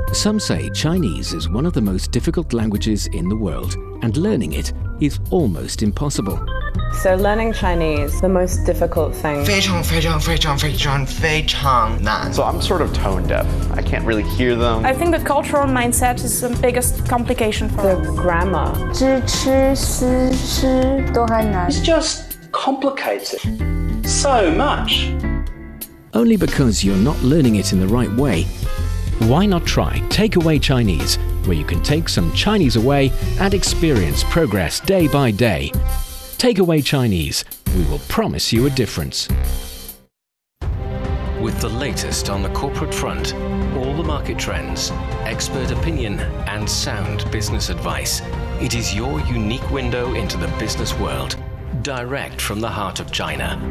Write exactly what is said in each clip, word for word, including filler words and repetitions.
Some say Chinese is one of the most difficult languages in the world, and learning it is almost impossible. So learning Chinese, the most difficult thing. 非常非常非常非常非常难. So I'm sort of tone deaf. I can't really hear them. I think the cultural mindset is the biggest complication for The grammar. 知吃思吃都很难. It's just complicated so much. Only because you're not learning it in the right way. Why not try Takeaway Chinese, where you can take some Chinese away and experience progress day by day. Takeaway Chinese, we will promise you a difference. With the latest on the corporate front, all the market trends, expert opinion, and sound business advice, it is your unique window into the business world, direct from the heart of China.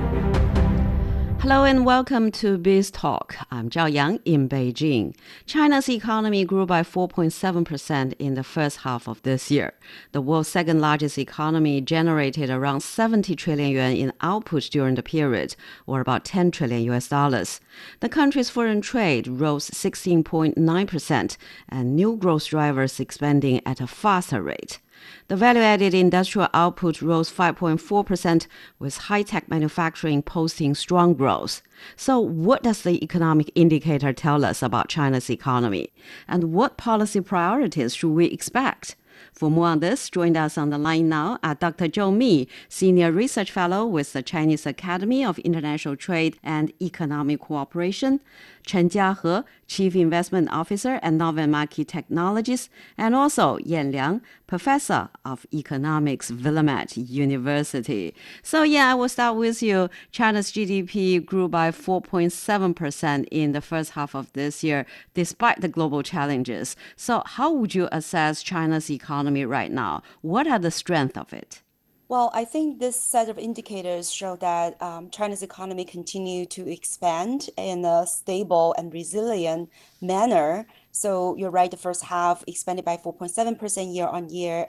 Hello and welcome to Biz Talk. I'm Zhao Yang in Beijing. China's economy grew by four point seven percent in the first half of this year. The world's second largest economy generated around seventy trillion yuan in output during the period, or about ten trillion U S dollars. The country's foreign trade rose sixteen point nine percent, and new growth drivers expanding at a faster rate. The value-added industrial output rose five point four percent, with high-tech manufacturing posting strong growth. So what does the economic indicator tell us about China's economy? And what policy priorities should we expect? For more on this, join us on the line now are Doctor Zhou Mi, Senior Research Fellow with the Chinese Academy of International Trade and Economic Cooperation, Chen Jiahe, Chief Investment Officer at Novel Market Technologies, and also Yan Liang, Professor of Economics, Willamette University. So yeah, I will start with you. China's G D P grew by four point seven percent in the first half of this year, despite the global challenges. So how would you assess China's economy right now? What are the strengths of it? Well, I think this set of indicators show that um, China's economy continue to expand in a stable and resilient manner. So you're right, the first half expanded by four point seven percent year on year.